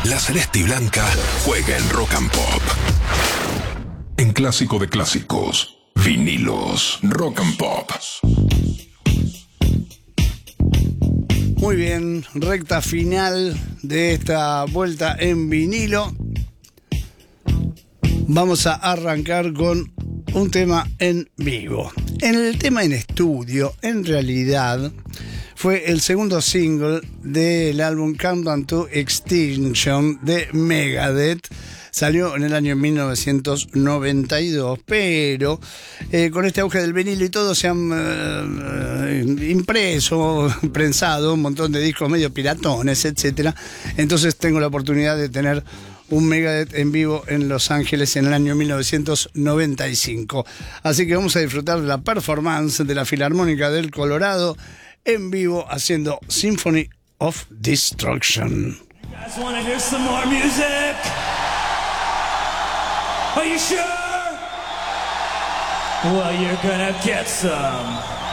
La celeste y blanca juega en Rock and Pop. En Clásico de Clásicos, vinilos, Rock and Pop. Muy bien, recta final de esta vuelta en vinilo. Vamos a arrancar con un tema en vivo. El tema en estudio, en realidad, fue el segundo single del álbum Countdown to Extinction de Megadeth. Salió en el año 1992, pero con este auge del vinilo y todo se han impreso, prensado un montón de discos medio piratones, etc. Entonces tengo la oportunidad de tener un Megadeth en vivo en Los Ángeles en el año 1995. Así que vamos a disfrutar de la performance de la Filarmónica del Colorado en vivo haciendo Symphony of Destruction. You guys wanna hear some more music? Are you sure? Well, you're gonna get some.